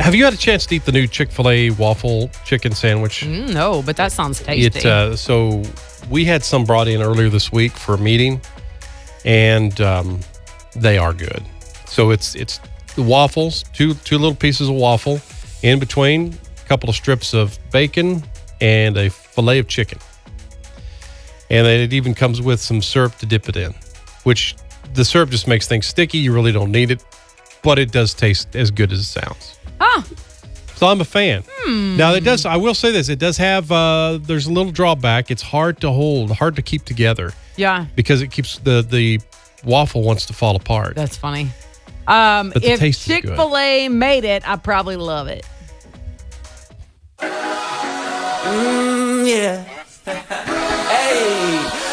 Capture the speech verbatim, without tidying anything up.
Have you had a chance to eat the new Chick-fil-A waffle chicken sandwich? Mm, no, but that sounds tasty. It, uh, so we had some brought in earlier this week for a meeting, and um, they are good. So it's it's the waffles, two two little pieces of waffle, in between a couple of strips of bacon and a fillet of chicken. And then it even comes with some syrup to dip it in, which the syrup just makes things sticky. You really don't need it, but it does taste as good as it sounds. Ah. So I'm a fan. Hmm. Now it does. I will say this: it does have. Uh, there's a little drawback. It's hard to hold, hard to keep together. Yeah, because it keeps the the waffle wants to fall apart. That's funny. Um, but the if taste is good. Chick-fil-A made it, I probably love it. Mm, yeah.